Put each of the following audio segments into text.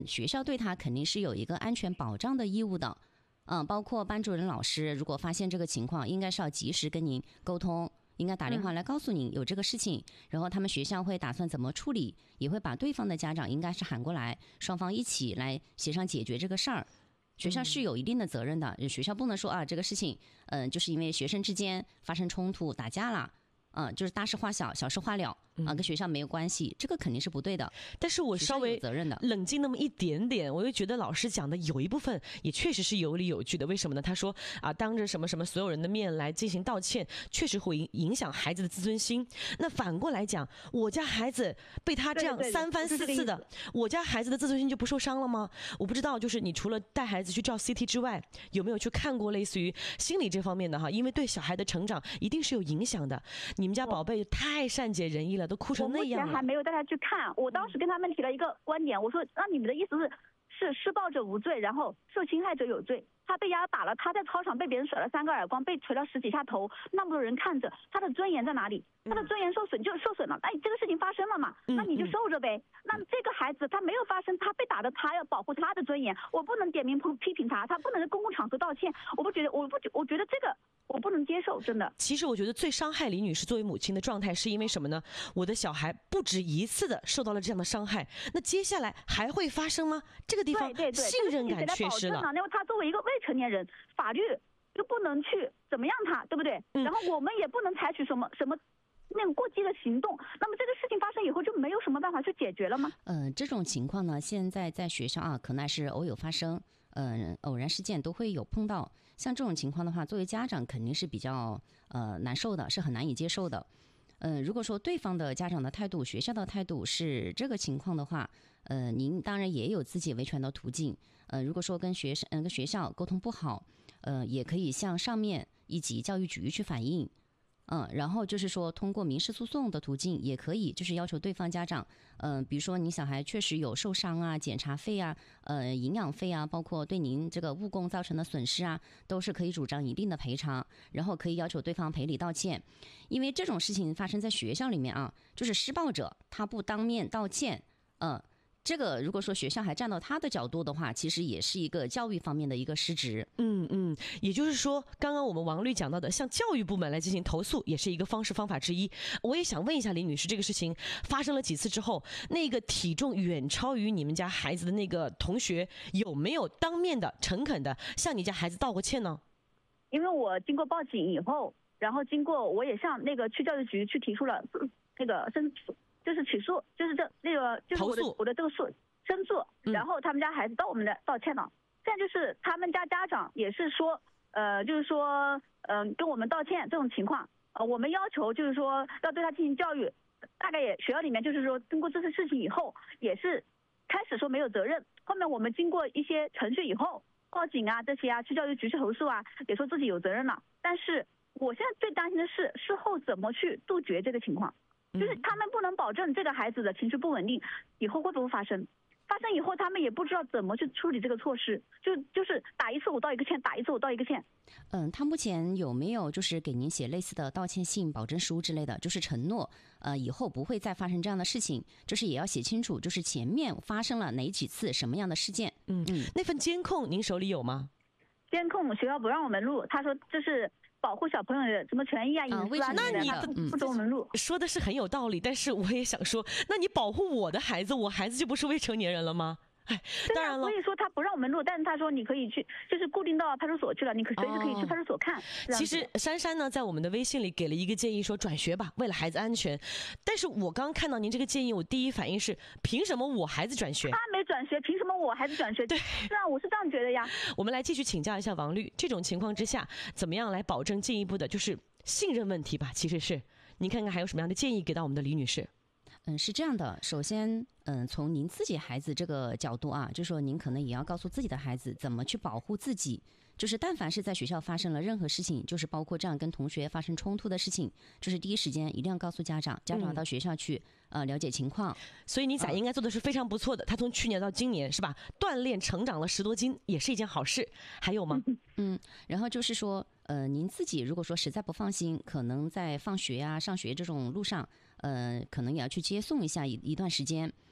学校对他肯定是有一个安全保障的义务的。包括班主任老师如果发现这个情况，应该是要及时跟您沟通，应该打电话来告诉您有这个事情，然后他们学校会打算怎么处理，也会把对方的家长应该是喊过来，双方一起来协商解决这个事儿。学校是有一定的责任的，学校不能说这个事情就是因为学生之间发生冲突打架了，就是大事化小，小事化了跟学校没有关系，这个肯定是不对的。 但是我稍微冷静那么一点点，我又觉得老师讲的有一部分也确实是有理有据的。为什么呢？他说当着什么什么所有人的面来进行道歉，确实会影响孩子的自尊心。那反过来讲，我家孩子被他这样三番四次的，我家孩子的自尊心就不受伤了吗？我不知道，就是你除了带孩子去照 CT 之外，有没有去看过类似于心理这方面的哈？因为对小孩的成长一定是有影响的。你们家宝贝太善解人意了，都哭成那样了。 我目前还没有带他去看，我当时跟他们提了一个观点，我说那你们的意思是施暴者无罪，然后受侵害者有罪。他被压打了，他在操场被别人甩了3个耳光，被捶了10几下头，那么多人看着，他的尊严在哪里？他的尊严受损就受损了，这个事情发生了嘛，那你就受着呗。那这个孩子他没有发生，他被打的，他要保护他的尊严，我不能点名批评他，他不能在公共场合道歉，我觉得这个我不能接受，真的。 其实我觉得最伤害李女士作为母亲的状态是因为什么呢？我的小孩不止一次的受到了这样的伤害，那接下来还会发生吗？这个地方信任感缺失了。 因为他作为一个未成年人，法律又不能去怎么样他，对不对？然后我们也不能采取什么那种过激的行动，那么这个事情发生以后就没有什么办法去解决了吗？ 这种情况呢，现在在学校可能是偶有发生，偶然事件都会有碰到。像这种情况的话，作为家长肯定是比较难受的，是很难以接受的。如果说对方的家长的态度、学校的态度是这个情况的话，您当然也有自己维权的途径。如果说跟学校沟通不好，也可以向上面一级教育局去反映。然后就是说通过民事诉讼的途径也可以，就是要求对方家长，比如说你小孩确实有受伤啊、检查费啊、营养费啊，包括对您这个误供造成的损失啊，都是可以主张一定的赔偿，然后可以要求对方赔礼道歉。因为这种事情发生在学校里面就是施暴者他不当面道歉，这个如果说学校还站到他的角度的话，其实也是一个教育方面的一个失职。 也就是说刚刚我们王律讲到的向教育部门来进行投诉也是一个方法之一。我也想问一下李女士，这个事情发生了几次之后，那个体重远超于你们家孩子的那个同学有没有当面的诚恳的向你家孩子道过歉呢？ 因为我经过报警以后，然后经过我也向那个区教育局去提出了那个就是起诉，就是我的这个申诉，然后他们家孩子到我们的道歉了。现在就是他们家家长也是说，就是说，跟我们道歉这种情况，我们要求就是说要对他进行教育，大概也学校里面就是说经过这次事情以后，也是开始说没有责任，后面我们经过一些程序以后，报警这些去教育局去投诉也说自己有责任了。但是我现在最担心的是事后怎么去杜绝这个情况。就是他们不能保证这个孩子的情绪不稳定以后会不会发生以后，他们也不知道怎么去处理这个措施，就是打一次我道一个歉，打一次我道一个歉。 他目前有没有就是给您写类似的道歉信、保证书之类的，就是承诺以后不会再发生这样的事情，就是也要写清楚，就是前面发生了哪几次什么样的事件。 那份监控您手里有吗？ 监控学校不让我们录，他说这是保护小朋友的什么权益隐私那你不准我们录。 说的是很有道理，但是我也想说，那你保护我的孩子，我孩子就不是未成年人了吗？当然了， 所以说他不让我们录，但是他说你可以去，就是固定到派出所去了，你随时可以去派出所看。 其实珊珊呢，在我们的微信里给了一个建议，说转学吧，为了孩子安全。但是我刚看到您这个建议，我第一反应是，凭什么我孩子转学？ 他没转学，凭什么我孩子转学？ 对， 是我是这样觉得呀。 我们来继续请教一下王律，这种情况之下，怎么样来保证进一步的就是信任问题吧？其实是，您看看还有什么样的建议给到我们的李女士？ 是这样的，首先，从您自己孩子这个角度就是说您可能也要告诉自己的孩子怎么去保护自己。就是但凡是在学校发生了任何事情，就是包括这样跟同学发生冲突的事情，就是第一时间一定要告诉家长，家长到学校去了解情况。 所以你应该做的是非常不错的，他从去年到今年是吧，锻炼成长了10多斤，也是一件好事。还有吗？ 然后就是说您自己如果说实在不放心，可能在放学上学这种路上可能也要去接送一下一段时间。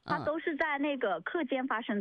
它都是在那个课间发生的。